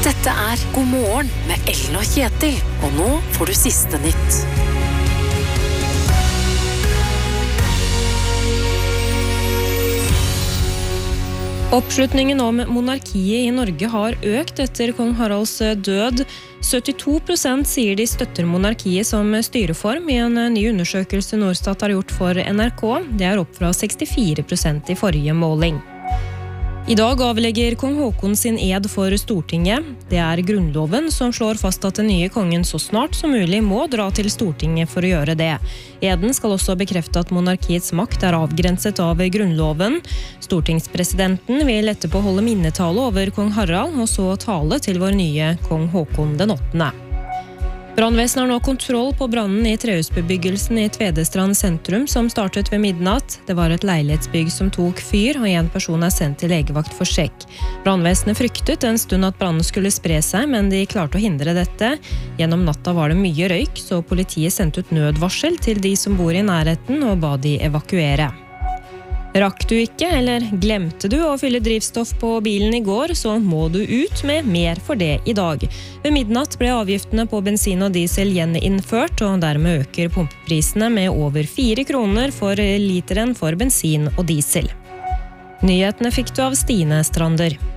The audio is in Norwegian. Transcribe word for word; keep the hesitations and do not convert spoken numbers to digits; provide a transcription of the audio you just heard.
Dette er God morgen med Ellen og Kjetil, og nå får du siste nytt. Oppslutningen om monarkiet i Norge har økt etter kong Haralds død. syttito prosent sier de støtter monarkiet som styreform i en ny undersøkelse Norstat har gjort for N R K. Det er opp fra sekstifire prosent i forrige måling. I dag avlegger kong Håkon sin ed for Stortinget. Det er grunnloven som slår fast at den nye kongen så snart som mulig må dra til Stortinget for å gjøre det. Eden skal også bekrefte at monarkiets makt er avgrenset av grunnloven. Stortingspresidenten vil etterpå holde minnetale over kong Harald, og så tale til vår nye kong Håkon den åttende. Brannvesenet har nå kontroll på brannen i trehusbebyggelsen i Tvedestrand sentrum som startet ved midnatt. Det var et leilighetsbygg som tok fyr, og en person er sendt til legevakt for sjekk. Brannvesenet fryktet en stund at brannen skulle spre seg, men de klarte å hindre dette. Gjennom natta var det mye røyk, så politiet sendte ut nødvarsel til de som bor i nærheten og ba de evakuere. Rakk du ikke, eller glemte du å fylle drivstoff på bilen i går, så må du ut med mer for det i dag. Ved midnatt ble avgiftene på bensin og diesel gjeninnført, og dermed øker pumpeprisene med over fire kroner for literen for bensin og diesel. Nyhetene fikk du av Stine Strander.